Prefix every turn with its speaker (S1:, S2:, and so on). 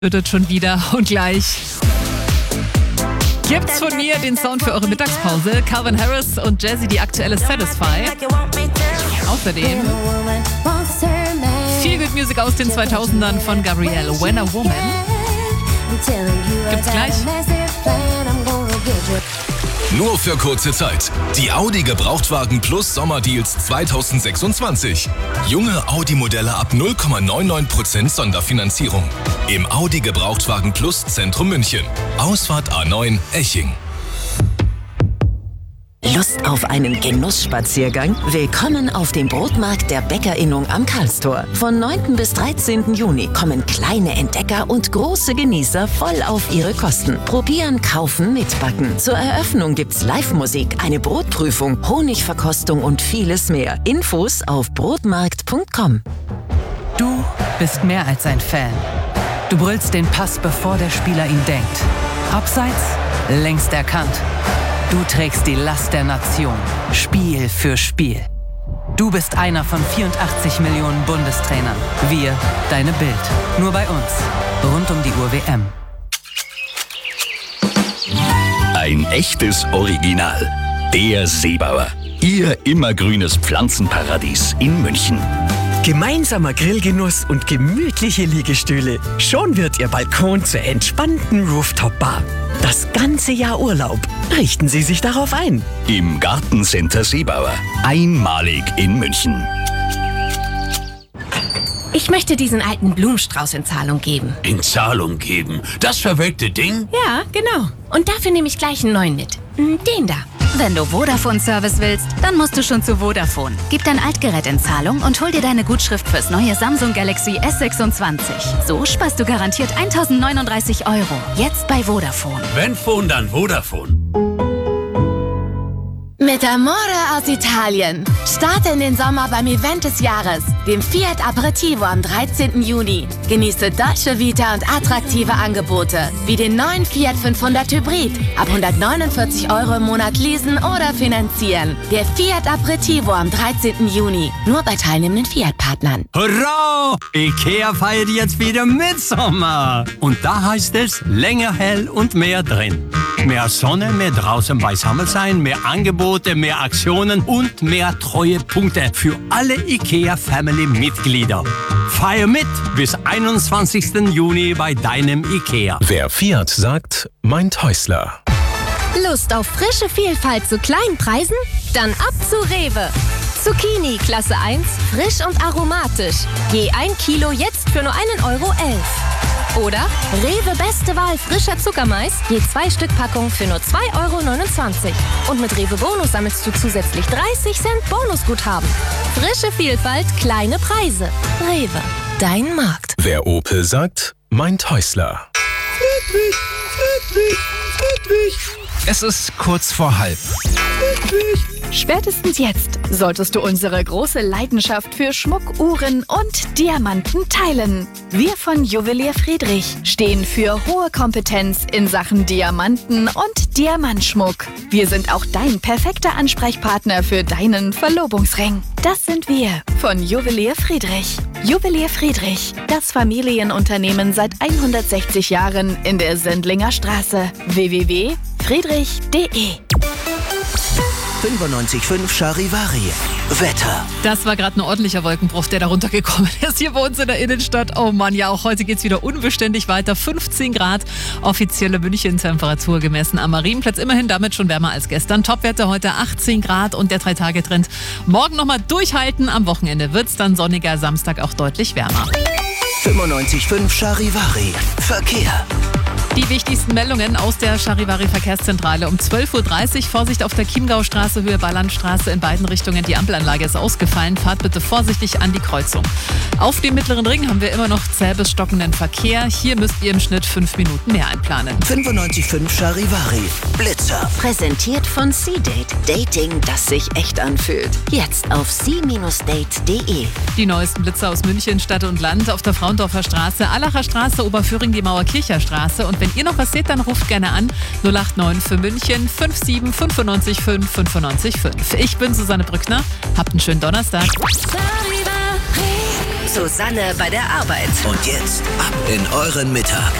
S1: Wird schon wieder und gleich gibt's von mir den Sound für eure Mittagspause. Calvin Harris und Jazzy, die aktuelle Satisfy. Außerdem viel Good Music aus den 2000ern von Gabrielle, When a Woman. Gibt's gleich.
S2: Nur für kurze Zeit. Die Audi Gebrauchtwagen Plus Sommerdeals 2026. Junge Audi-Modelle ab 0,99% Sonderfinanzierung. Im Audi Gebrauchtwagen Plus Zentrum München. Ausfahrt A9 Eching.
S3: Lust auf einen Genussspaziergang? Willkommen auf dem Brotmarkt der Bäckerinnung am Karlstor. Von 9. bis 13. Juni kommen kleine Entdecker und große Genießer voll auf ihre Kosten. Probieren, kaufen, mitbacken. Zur Eröffnung gibt's Live-Musik, eine Brotprüfung, Honigverkostung und vieles mehr. Infos auf brotmarkt.com.
S4: Du bist mehr als ein Fan. Du brüllst den Pass, bevor der Spieler ihn denkt. Abseits, längst erkannt. Du trägst die Last der Nation, Spiel für Spiel. Du bist einer von 84 Millionen Bundestrainern. Wir, deine Bild. Nur bei uns. Rund um die Uhr WM.
S5: Ein echtes Original. Der Seebauer. Ihr immergrünes Pflanzenparadies in München.
S6: Gemeinsamer Grillgenuss und gemütliche Liegestühle. Schon wird Ihr Balkon zur entspannten Rooftop-Bar. Das ganze Jahr Urlaub. Richten Sie sich darauf ein.
S5: Im Gartencenter Seebauer. Einmalig in München.
S7: Ich möchte diesen alten Blumenstrauß in Zahlung geben.
S8: In Zahlung geben? Das verwelkte Ding?
S7: Ja, genau. Und dafür nehme ich gleich einen neuen mit. Den da.
S9: Wenn du Vodafone-Service willst, dann musst du schon zu Vodafone. Gib dein Altgerät in Zahlung und hol dir deine Gutschrift fürs neue Samsung Galaxy S26. So sparst du garantiert 1.039 €. Jetzt bei Vodafone.
S8: Wenn Phone, dann Vodafone.
S7: Mit Amore aus Italien. Starte in den Sommer beim Event des Jahres, dem Fiat Aperitivo am 13. Juni. Genieße Dolce Vita und attraktive Angebote, wie den neuen Fiat 500 Hybrid. Ab 149 € im Monat leasen oder finanzieren. Der Fiat Aperitivo am 13. Juni. Nur bei teilnehmenden Fiat-Partnern.
S10: Hurra! Ikea feiert jetzt wieder Mitsommer. Und da heißt es, länger hell und mehr drin. Mehr Sonne, mehr draußen beisammen sein, mehr Angebote, mehr Aktionen und mehr Treuepunkte für alle IKEA-Family-Mitglieder. Feier mit bis 21. Juni bei deinem IKEA.
S2: Wer Fiat sagt, meint Häusler.
S11: Lust auf frische Vielfalt zu kleinen Preisen? Dann ab zu Rewe. Zucchini Klasse 1, frisch und aromatisch. Je 1 Kilo jetzt für nur 1,11 €. Oder Rewe Beste Wahl frischer Zuckermais, je 2 Stück Packung für nur 2,29 €. Und mit Rewe Bonus sammelst du zusätzlich 30 Cent Bonusguthaben. Frische Vielfalt, kleine Preise. Rewe, dein Markt.
S2: Wer Opel sagt, meint Häusler.
S12: Friedrich. Es ist kurz vor halb.
S13: Spätestens jetzt solltest du unsere große Leidenschaft für Schmuck, Uhren und Diamanten teilen. Wir von Juwelier Friedrich stehen für hohe Kompetenz in Sachen Diamanten und Diamantschmuck. Wir sind auch dein perfekter Ansprechpartner für deinen Verlobungsring. Das sind wir von Juwelier Friedrich. Juwelier Friedrich, das Familienunternehmen seit 160 Jahren in der Sendlinger Straße. www.friedrich.de
S14: 95.5 Charivari. Wetter.
S1: Das war gerade ein ordentlicher Wolkenbruch, der da runtergekommen ist hier bei uns in der Innenstadt. Oh Mann, ja, auch heute geht's wieder unbeständig weiter. 15 Grad, offizielle München-Temperatur gemessen am Marienplatz. Immerhin damit schon wärmer als gestern. Topwerte heute 18 Grad und der 3-Tage-Trend. Morgen nochmal durchhalten. Am Wochenende wird's dann sonniger, Samstag auch deutlich wärmer.
S14: 95.5 Charivari. Verkehr.
S1: Die wichtigsten Meldungen aus der Charivari-Verkehrszentrale. Um 12.30 Uhr Vorsicht auf der Chiemgaustraße, Höhe Ballandstraße in beiden Richtungen. Die Ampelanlage ist ausgefallen. Fahrt bitte vorsichtig an die Kreuzung. Auf dem Mittleren Ring haben wir immer noch zäh bis stockenden Verkehr. Hier müsst ihr im Schnitt 5 Minuten mehr einplanen.
S14: 95.5 Charivari. Blitzer.
S3: Präsentiert von C-Date. Dating, das sich echt anfühlt. Jetzt auf c-date.de.
S1: Die neuesten Blitzer aus München, Stadt und Land auf der Frauendorfer Straße, Allacher Straße, Oberföhring, die Mauerkircher Straße. Und wenn ihr noch was seht, dann ruft gerne an 089 für München 57 95 5 95 5. Ich bin Susanne Brückner. Habt einen schönen Donnerstag.
S15: Susanne bei der Arbeit.
S14: Und jetzt ab in euren Mittag.